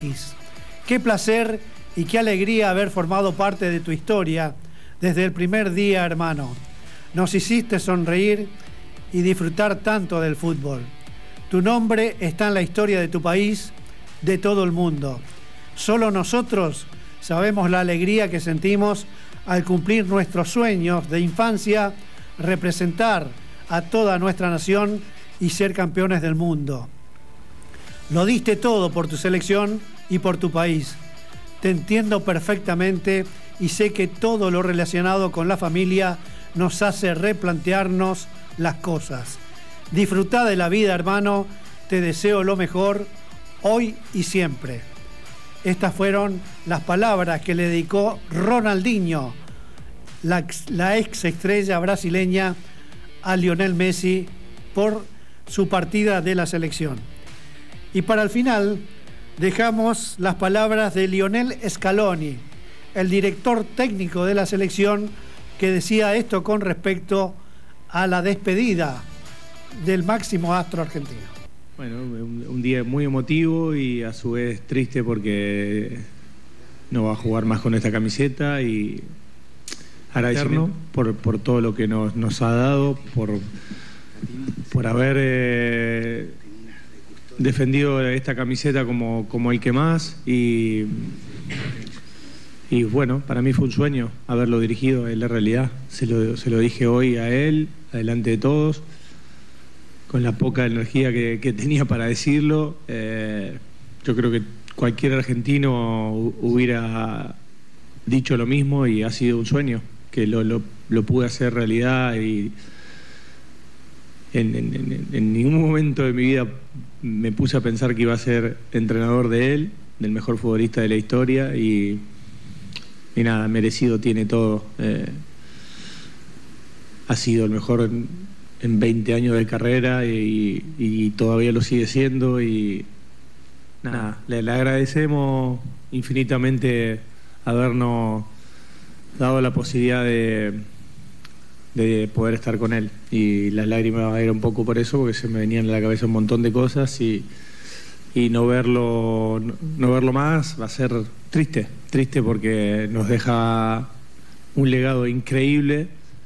Qué placer y qué alegría haber formado parte de tu historia desde el primer día, hermano. Nos hiciste sonreír y disfrutar tanto del fútbol. Tu nombre está en la historia de tu país, de todo el mundo. Solo nosotros sabemos la alegría que sentimos al cumplir nuestros sueños de infancia, representar a toda nuestra nación y ser campeones del mundo. Lo diste todo por tu selección y por tu país. Te entiendo perfectamente y sé que todo lo relacionado con la familia nos hace replantearnos las cosas. Disfrutá de la vida, hermano. Te deseo lo mejor hoy y siempre. Estas fueron las palabras que le dedicó Ronaldinho, la ex estrella brasileña, a Lionel Messi por su partida de la selección. Y para el final dejamos las palabras de Lionel Scaloni, el director técnico de la selección, que decía esto con respecto a la despedida del máximo astro argentino. Bueno, un día muy emotivo y a su vez triste porque no va a jugar más con esta camiseta, y agradecernos por todo lo que nos ha dado, por haber defendido esta camiseta como el que más, y bueno, para mí fue un sueño haberlo dirigido, es la realidad. Se lo dije hoy a él, adelante de todos, con la poca energía que tenía para decirlo. Yo creo que cualquier argentino hubiera dicho lo mismo, y ha sido un sueño que lo pude hacer realidad, y en ningún momento de mi vida me puse a pensar que iba a ser entrenador de él, del mejor futbolista de la historia, y nada, merecido tiene todo. Ha sido el mejor en 20 años de carrera, y todavía lo sigue siendo, y nada, le agradecemos infinitamente habernos dado la posibilidad de poder estar con él, y las lágrimas eran un poco por eso, porque se me venían a la cabeza un montón de cosas, y no verlo más va a ser triste porque nos deja un legado increíble.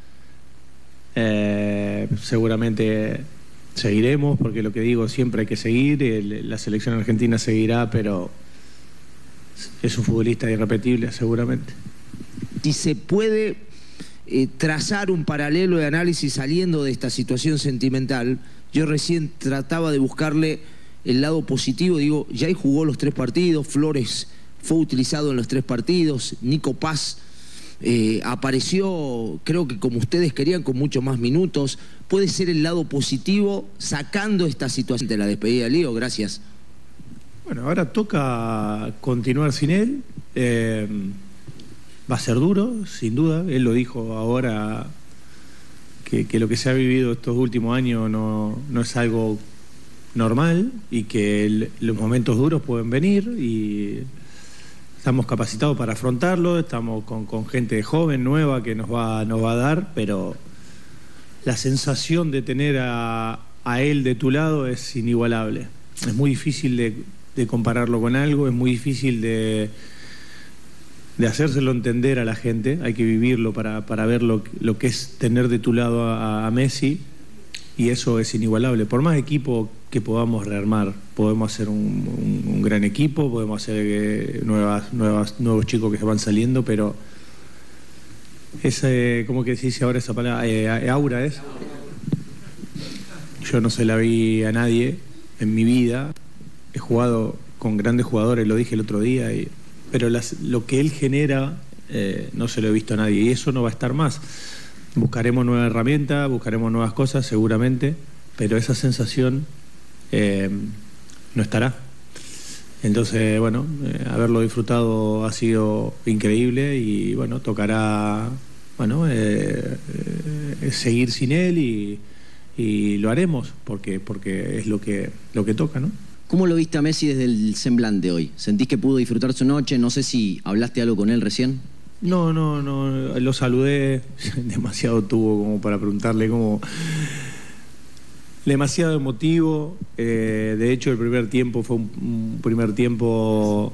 Seguramente seguiremos, porque lo que digo, siempre hay que seguir, la selección argentina seguirá, pero es un futbolista irrepetible seguramente. Si se puede trazar un paralelo de análisis saliendo de esta situación sentimental, yo recién trataba de buscarle el lado positivo. Digo, ya jugó los 3 partidos, Flores fue utilizado en los 3 partidos, Nico Paz apareció, creo que como ustedes querían, con mucho más minutos. ¿Puede ser el lado positivo sacando esta situación de la despedida de Lío? Gracias. Bueno, ahora toca continuar sin él. Va a ser duro, sin duda. Él lo dijo ahora, que lo que se ha vivido estos últimos años no es algo normal, y que los momentos duros pueden venir, y estamos capacitados para afrontarlo. Estamos con gente joven, nueva, que nos va a dar, pero la sensación de tener a él de tu lado es inigualable. Es muy difícil de compararlo con algo, es muy difícil de hacérselo entender a la gente. Hay que vivirlo para ver lo que es tener de tu lado a Messi, y eso es inigualable. Por más equipo que podamos rearmar, podemos hacer un gran equipo, podemos hacer nuevos chicos que se van saliendo, pero ¿cómo que se dice ahora esa palabra? Aura es. Yo no se la vi a nadie en mi vida. He jugado con grandes jugadores, lo dije el otro día, pero lo que él genera no se lo he visto a nadie, y eso no va a estar más. Buscaremos nuevas herramientas, buscaremos nuevas cosas seguramente, pero esa sensación no estará. Entonces, bueno, haberlo disfrutado ha sido increíble, y bueno, tocará seguir sin él, y lo haremos porque es lo que toca, ¿no? ¿Cómo lo viste a Messi desde el semblante hoy? ¿Sentís que pudo disfrutar su noche? No sé si hablaste algo con él recién. No, lo saludé, demasiado tuvo como para preguntarle cómo. demasiado emotivo. De hecho, el primer tiempo fue un primer tiempo